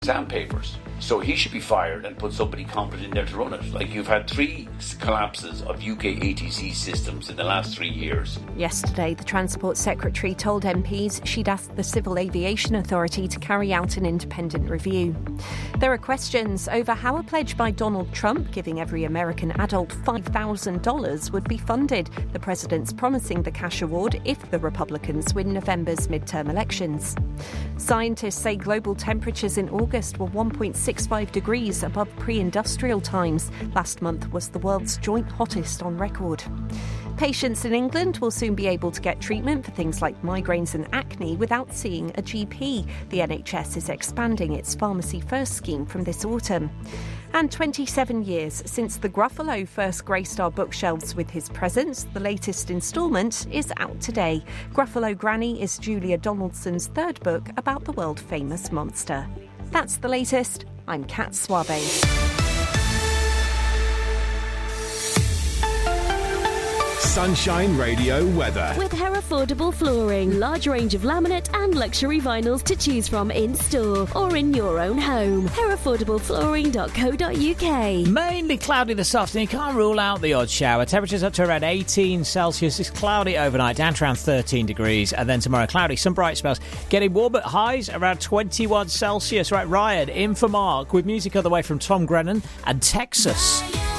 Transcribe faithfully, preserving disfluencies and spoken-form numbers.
exam papers. So he should be fired and put somebody competent in there to run it. Like, you've had three collapses of U K A T C systems in the last three years. Yesterday, the Transport Secretary told M Ps she'd asked the Civil Aviation Authority to carry out an independent review. There are questions over how a pledge by Donald Trump giving every American adult five thousand dollars would be funded. The president's promising the cash award if the Republicans win November's midterm elections. Scientists say global temperatures in August were one point six five degrees above pre-industrial times. Last month was the world's joint hottest on record. Patients in England will soon be able to get treatment for things like migraines and acne without seeing a G P. The N H S is expanding its Pharmacy First scheme from this autumn. And twenty-seven years since the Gruffalo first graced our bookshelves with his presence, the latest instalment is out today. Gruffalo Granny is Julia Donaldson's third book about the world-famous monster. That's the latest. I'm Kat Suave. Sunshine Radio weather. With Herefordable Flooring. Large range of laminate and luxury vinyls to choose from in store or in your own home. herefordable flooring dot co dot uk. Mainly cloudy this afternoon. You can't rule out the odd shower. Temperatures up to around eighteen Celsius. It's cloudy overnight, down to around thirteen degrees. And then tomorrow, cloudy, some bright spells. Getting warm at highs around twenty-one Celsius. Right, Ryan, in for Mark with music all the way from Tom Grennan and Texas.